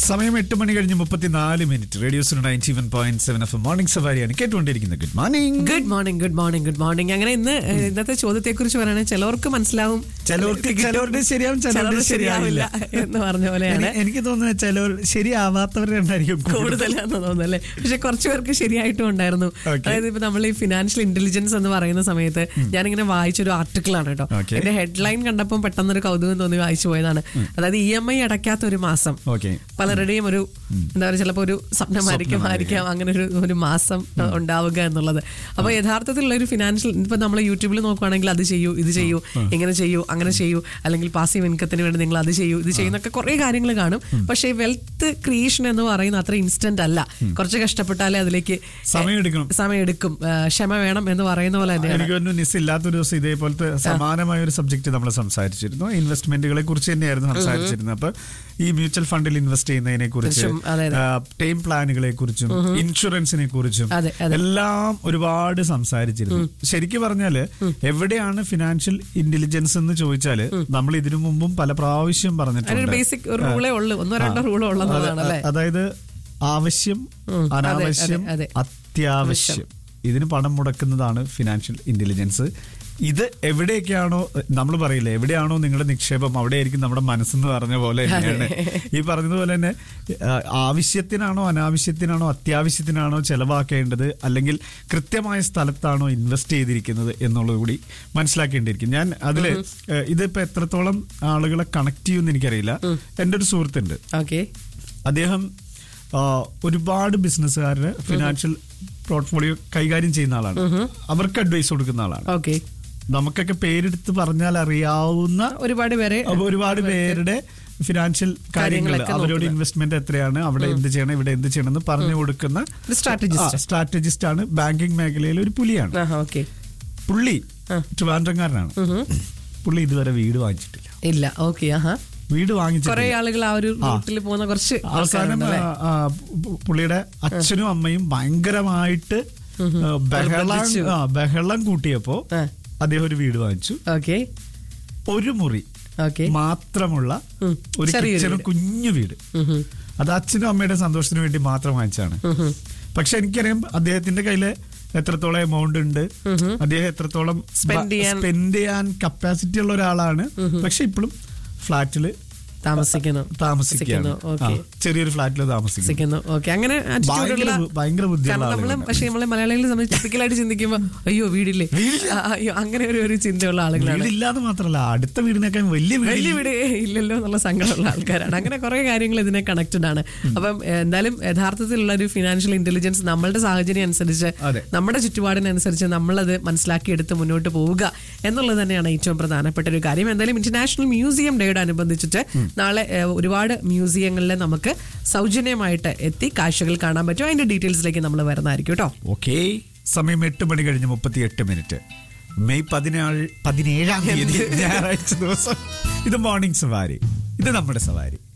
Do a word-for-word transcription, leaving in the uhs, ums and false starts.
സമയം എട്ട് മണി കഴിഞ്ഞ് മുപ്പത്തിനാല് minute. Radio ninety one point seven F morning സവാരിയാണ് കേട്ടുകൊണ്ടിരിക്കുന്നത്. Good morning good morning good morning good morning അങ്ങനെ ഇന്ന് ഇന്നത്തെ ചോദ്യത്തെ കുറിച്ച് പറയുകയാണെങ്കിൽ ചിലവർക്ക് മനസ്സിലാവും, ചിലവർക്ക് ചിലവരുടെ ശരിയാവും, ചിലവരുടെ ശരിയാവില്ല എന്ന് പറഞ്ഞ പോലെയാണ്. എനിക്ക് തോന്നുന്നത് ചിലവർ ശരിയാവാത്തവരുടെ ഉണ്ടായിരിക്കും കൂടുതലാന്ന് തോന്നുന്നു അല്ലേ. പക്ഷെ കുറച്ചു പേർക്ക് ശരിയായിട്ടും ഉണ്ടായിരുന്നു. അതായത് ഇപ്പൊ നമ്മൾ ഈ ഫിനാൻഷ്യൽ ഇന്റലിജൻസ് എന്ന് പറയുന്ന സമയത്ത് ഞാനിങ്ങനെ വായിച്ചൊരു ആർട്ടിക്കിൾ ആണ് കേട്ടോ. എന്റെ ഹെഡ്ലൈൻ കണ്ടപ്പോൾ പെട്ടെന്നൊരു കൗതുകം തോന്നി വായിച്ചു പോയതാണ്. അതായത് ഇ എം ഐ അടയ്ക്കാത്ത ഒരു മാസം പലരുടെയും ഒരു എന്താ പറയുക, ചിലപ്പോൾ ഒരു സ്വപ്നമായിരിക്കും ആയിരിക്കാം അങ്ങനെ ഒരു ഒരു മാസം ഉണ്ടാവുക എന്നുള്ളത്. അപ്പൊ യഥാർത്ഥത്തിലുള്ള ഒരു ഫിനാൻഷ്യൽ ഇപ്പൊ നമ്മൾ യൂട്യൂബിൽ നോക്കുവാണെങ്കിൽ അത് ചെയ്യൂ, ഇത് ചെയ്യൂ, ഇങ്ങനെ ചെയ്യൂ, അങ്ങനെ ചെയ്യൂ, അല്ലെങ്കിൽ പാസീവ് ഇൻകത്തിന് വേണ്ടി നിങ്ങൾ അത് ചെയ്യൂ, ഇത് ചെയ്യുന്നൊക്കെ കുറെ കാര്യങ്ങൾ കാണും. പക്ഷേ വെൽത്ത് ക്രിയേഷൻ എന്ന് പറയുന്ന അത്ര ഇൻസ്റ്റന്റ് അല്ല. കുറച്ച് കഷ്ടപ്പെട്ടാലേ അതിലേക്ക് സമയമെടുക്കും സമയമെടുക്കും ക്ഷമ വേണം എന്ന് പറയുന്ന പോലെ തന്നെയാണ്. എനിക്ക് തോന്നുന്നു നിസ് ഇല്ലാത്തൊരു ദിവസം ഇതേപോലത്തെ സമാനമായ ഒരു സബ്ജക്ട് നമ്മൾ സംസാരിച്ചിരുന്നു. ഇൻവെസ്റ്റ്മെന്റുകളെ കുറിച്ച് തന്നെയായിരുന്നു സംസാരിച്ചിരുന്നത്. അപ്പൊ ഈ മ്യൂച്വൽ ഫണ്ടിൽ ഇൻവെസ്റ്റ് ചെയ്യുന്നതിനെ കുറിച്ചും ടൈം പ്ലാനുകളെ കുറിച്ചും ഇൻഷുറൻസിനെ കുറിച്ചും എല്ലാം ഒരുപാട് സംസാരിച്ചിരുന്നു. ശരിക്കും പറഞ്ഞാല് എവിടെയാണ് ഫിനാൻഷ്യൽ ഇന്റലിജൻസ് എന്ന് ചോദിച്ചാല് നമ്മൾ ഇതിനു മുമ്പും പല പ്രാവശ്യം പറഞ്ഞിട്ടുണ്ട്. അതായത് ആവശ്യം, അനാവശ്യം, അത്യാവശ്യം ഇതിന് പണം മുടക്കുന്നതാണ് ഫിനാൻഷ്യൽ ഇന്റലിജൻസ്. ഇത് എവിടെയൊക്കെയാണോ നമ്മൾ പറയില്ലേ, എവിടെയാണോ നിങ്ങളുടെ നിക്ഷേപം അവിടെയായിരിക്കും നമ്മുടെ മനസ്സെന്ന് പറഞ്ഞ പോലെ തന്നെയാണ് ഈ പറഞ്ഞതുപോലെ തന്നെ. ആവശ്യത്തിനാണോ അനാവശ്യത്തിനാണോ അത്യാവശ്യത്തിനാണോ ചെലവാക്കേണ്ടത്, അല്ലെങ്കിൽ കൃത്യമായ സ്ഥലത്താണോ ഇൻവെസ്റ്റ് ചെയ്തിരിക്കുന്നത് എന്നുള്ളത് കൂടി മനസ്സിലാക്കേണ്ടിയിരിക്കും. ഞാൻ അതില് ഇതിപ്പോ എത്രത്തോളം ആളുകളെ കണക്ട് ചെയ്യുമെന്ന് എനിക്കറിയില്ല. എൻ്റെ ഒരു സുഹൃത്തുണ്ട്, അദ്ദേഹം ഒരുപാട് ബിസിനസ്സുകാരുടെ ഫിനാൻഷ്യൽ പോർട്ട്ഫോളിയോ കൈകാര്യം ചെയ്യുന്ന ആളാണ്. അവർക്ക് അഡ്വൈസ് കൊടുക്കുന്ന ആളാണ്. നമുക്കൊക്കെ പേരെടുത്ത് പറഞ്ഞാൽ അറിയാവുന്ന ഒരുപാട് പേരെ ഒരുപാട് പേരുടെ ഫിനാൻഷ്യൽ കാര്യങ്ങൾ, അവരോട് ഇൻവെസ്റ്റ്മെന്റ് എത്രയാണ്, അവിടെ എന്ത് ചെയ്യണം, ഇവിടെ എന്ത് ചെയ്യണം എന്ന് പറഞ്ഞു കൊടുക്കുന്ന സ്ട്രാറ്റജിസ്റ്റ് ആണ്. ബാങ്കിങ് മേഖലയിൽ ഒരു പുലിയാണ് പുള്ളി. ട്രിവാൻഡ്രംകാരനാണ് പുള്ളി. ഇതുവരെ വീട് വാങ്ങിച്ചിട്ടില്ല. ഇല്ല. ഓക്കെ. വീട് വാങ്ങിച്ചു കുറെ ആളുകൾ ആ ഒരു റൂട്ടിൽ പോകുന്ന കുറച്ച് അവസാനം പുള്ളിയുടെ അച്ഛനും അമ്മയും ഭയങ്കരമായിട്ട് ബഹളം ബഹളം കൂട്ടിയപ്പോ അദ്ദേഹം ഒരു വീട് വാങ്ങിച്ചു. ഒരു മുറി മാത്രമുള്ള ഒരു കിച്ചണും കുഞ്ഞു വീട്. അത് അച്ഛനും അമ്മയുടെ സന്തോഷത്തിന് വേണ്ടി മാത്രം വാങ്ങിച്ചാണ്. പക്ഷെ എനിക്കറിയാം അദ്ദേഹത്തിന്റെ കയ്യില് എത്രത്തോളം എമൗണ്ട് ഉണ്ട്, അദ്ദേഹം എത്രത്തോളം സ്പെൻഡ് ചെയ്യാൻ കപ്പാസിറ്റി ഉള്ള ഒരാളാണ്. പക്ഷെ ഇപ്പോഴും ഫ്ലാറ്റില് താമസിക്കുന്നു താമസിക്കുന്നു ചെറിയൊരു ഫ്ലാറ്റിൽ താമസിക്കുന്നു. അങ്ങനെ ഭയങ്കര ബുദ്ധിമുട്ടാണ്. പക്ഷെ നമ്മളെ മലയാളികളെ സംബന്ധിച്ച് ടിപ്പിക്കലായിട്ട് ചിന്തിക്കുമ്പോ അയ്യോ വീടില്ലേ, അയ്യോ അങ്ങനെ ഒരു ഒരു ചിന്തയുള്ള ആളുകളാണ്. വീടില്ലാതെ മാത്രമല്ല അടുത്ത വീടിനേക്കാൾ വലിയ വലിയ വീട് ഇല്ലല്ലോ എന്നുള്ള സങ്കടമുള്ള ആൾക്കാരാണ്. അങ്ങനെ കുറെ കാര്യങ്ങൾ ഇതിനെ കണക്റ്റഡ് ആണ്. അപ്പം എന്തായാലും യഥാർത്ഥത്തിലുള്ള ഒരു ഫിനാൻഷ്യൽ ഇന്റലിജൻസ് നമ്മളുടെ സാഹചര്യം അനുസരിച്ച്, നമ്മുടെ ചുറ്റുപാടിനനുസരിച്ച് നമ്മളത് മനസ്സിലാക്കിയെടുത്ത് മുന്നോട്ട് പോവുക എന്നുള്ളത് തന്നെയാണ് ഏറ്റവും പ്രധാനപ്പെട്ട ഒരു കാര്യം. എന്തായാലും ഇന്റർനാഷണൽ മ്യൂസിയം ഡേയോട് അനുബന്ധിച്ചിട്ട് നാളെ ഒരുപാട് മ്യൂസിയങ്ങളിൽ നമുക്ക് സൗജന്യമായിട്ട് എത്തി കാഴ്ചകൾ കാണാൻ പറ്റും. അതിന്റെ ഡീറ്റെയിൽസിലേക്ക് നമ്മൾ വരുന്നതായിരിക്കും കേട്ടോ. ഓക്കെ. സമയം എട്ട് മണി കഴിഞ്ഞ് മുപ്പത്തി എട്ട് മിനിറ്റ്. മെയ് പതിനേഴ് പതിനേഴാം തീയതി ഞായറാഴ്ച ദിവസം. ഇത് മോർണിംഗ് സവാരി. ഇത് നമ്മുടെ സവാരി.